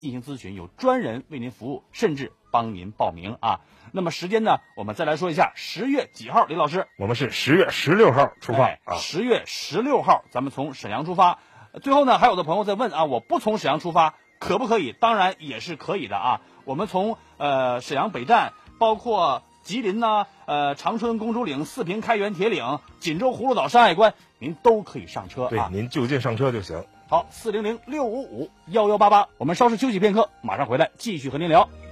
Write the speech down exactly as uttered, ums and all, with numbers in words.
进行咨询，有专人为您服务，甚至帮您报名啊。那么时间呢，我们再来说一下，十月几号，李老师？ 我们是十月十六号出发、 哎、 啊。 十月十六号，咱们从沈阳出发。最后呢，还有的朋友在问啊，我不从沈阳出发可不可以？当然也是可以的啊。我们从呃沈阳北站，包括吉林呢、呃长春公主岭、四平开原铁岭、锦州葫芦岛山海关，您都可以上车啊。 对，您就近上车就行。 好，四零零六五五幺幺八八，我们稍事休息片刻，马上回来继续和您聊。